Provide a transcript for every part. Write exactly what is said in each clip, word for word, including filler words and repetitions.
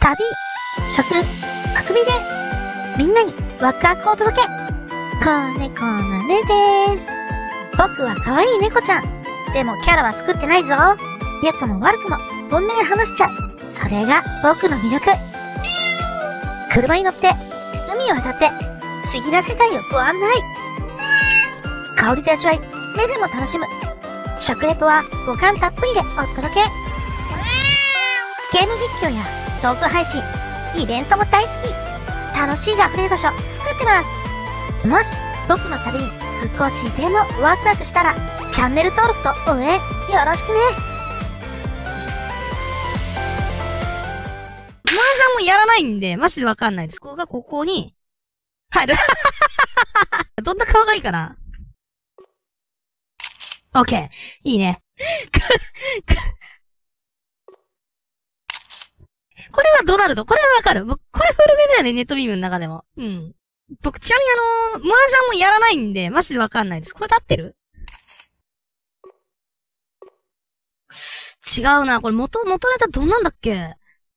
旅、食、遊びで、みんなにワクワクをお届け。子猫のねでーす。僕は可愛い猫ちゃん。でもキャラは作ってないぞ。良くも悪くも本音で話しちゃう。それが僕の魅力。車に乗って、海を渡って、不思議な世界をご案内。香りで味わい、目でも楽しむ。食レポは五感たっぷりでお届け。ゲーム実況やトーク配信、イベントも大好き。楽しいが溢れる場所作ってます。もし僕の旅に少しでもワクワクしたら、チャンネル登録と応援よろしくね。 麻雀もやらないんで、マジでわかんないです。ここがここに入る。どんな顔がいいかな。オッケー。いいね。これはドナルド。これはわかる。僕、これ古めだよね、ネットビームの中でも。うん。僕、ちなみにあのー、麻雀もやらないんで、マジでわかんないです。これで合ってる？違うな。これ元、元ネタどんなんだっけ？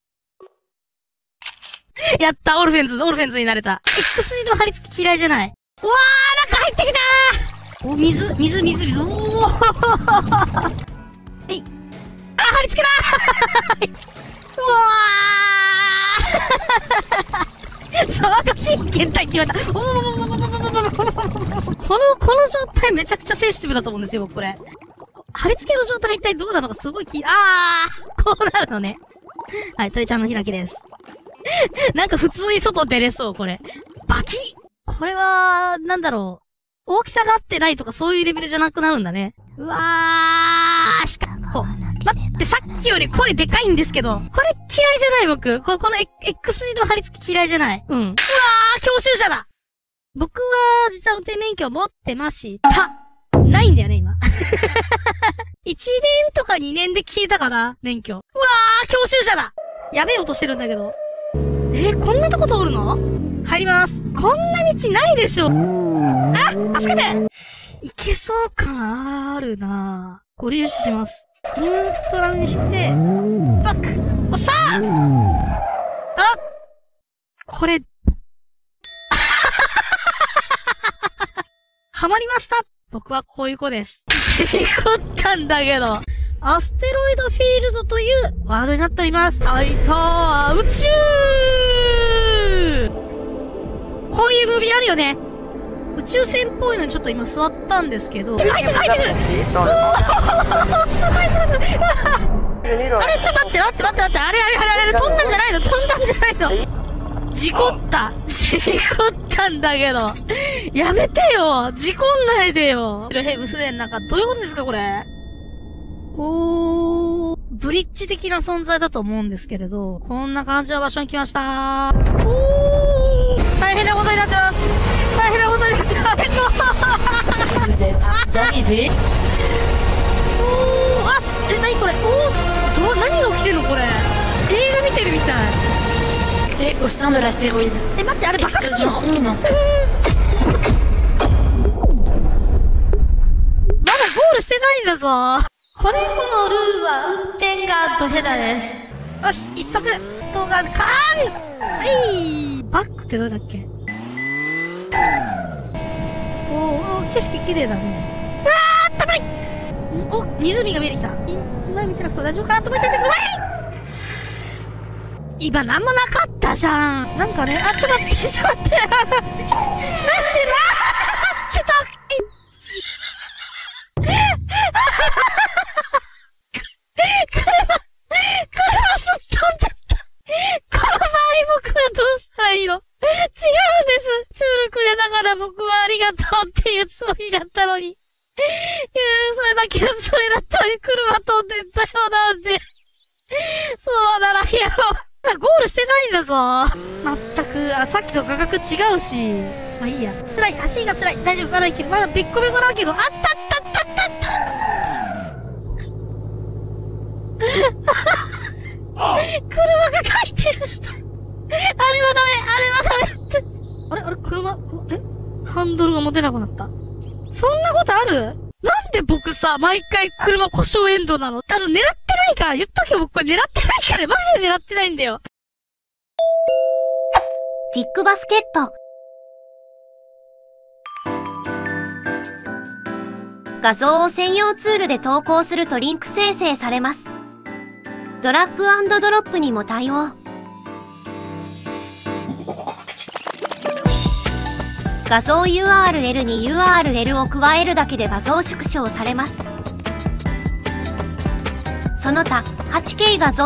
やった、オルフェンズ、オルフェンズになれた。X 字の貼り付き嫌いじゃない。うわー、中入ってきたー！お、水、水、水、水。おーはい。あ、貼り付けだーうわー騒がしい検体決まった。おーこの、この状態めちゃくちゃセンシティブだと思うんですよ、これ。貼り付けの状態が一体どうなのかすごい気、あーこうなるのね。はい、鳥ちゃんの開きです。なんか普通に外出れそう、これ。バキッこれは、なんだろう。大きさが合ってないとかそういうレベルじゃなくなるんだね。うわーしか、こう。待って、さっきより声でかいんですけど。これ嫌いじゃない僕。こ、この X 字の貼り付き嫌いじゃない。うん。うわー教習者だ僕は、実は運転免許を持ってました。ないんだよね、今。いちねんとかにねんで消えたかな免許。うわー教習者だやべえ音してるんだけど。えー、こんなとこ通るの？入ります。こんな道ないでしょ。あ、助けていけそう感あるなぁ。ご利用します。ニュートラルにして、バックおっしゃーあこれ、はまりました僕はこういう子です。事故ったんだけど。アステロイドフィールドというワードになっております。はいたー宇宙こういうムービーあるよね。宇宙船っぽいのにちょっと今座ったんですけど。入ってく入ってくおーすごいすごいすごいあれちょっと待って待って待って待って。あれあれあれあれ飛んだんじゃないの飛んだんじゃないの事故った事故ったんだけど。やめてよ事故んないでよヘブ船の中どういうことですかこれ。おー、ブリッジ的な存在だと思うんですけれど、こんな感じの場所に来ましたー。おー、大変なことになってます。大変なことになってます。おー、あす、え、なにこれおー、ど、何が起きてるのこれ。映画見てるみたい。 え、au sein de l'astéroïde。 え、待って、あれ爆発するの？まだゴールしてないんだぞ。子猫のルールは運転がドヘダです。よし、一足動画、カーンはい。バックってどれだっけ。おー、景色綺麗だね。うわー、あったかいお、湖が見えてきた。今見てなくて大丈夫かなと思っててくれ。今なんもなかったじゃん。なんかね、あ、ちょっと待って、ちょっと待って。なしなーってた。車、車すっ飛んじゃった。この場合僕はどうしたらいいの？違うんです。中力でだから僕はありがとうっていうつもりだったのに。いやそれだけのつもりだったのに車飛んでったよなんで。そうならんやろ。ゴールしてないんだぞ。まったく、あ、さっきと画角違うし。まあいいや。辛い、走りが辛い。大丈夫、まだいける。まだべっこべこだけど、あったあったあったあったあった車が回転した。あれはダメ、あれはダメって。あれあれ車、えハンドルが持てなくなった。そんなことある？なんで僕さ、毎回車故障エンドなの？あの、狙ってないから、言っとけよ、僕これ狙ってないから、マジで狙ってないんだよ。 フィックバスケット。画像を専用ツールで投稿するとリンク生成されます。ドラッグ&ドロップにも対応。画像 ユーアールエル に ユーアールエル を加えるだけで画像縮小されます。その他 はちケー 画像